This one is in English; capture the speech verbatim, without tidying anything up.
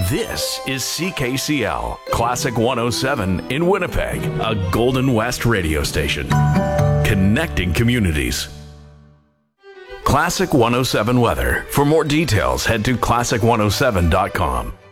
This is C K C L, Classic one oh seven in Winnipeg, a Golden West radio station. Connecting communities. Classic one oh seven weather. For more details, head to classic one oh seven dot com.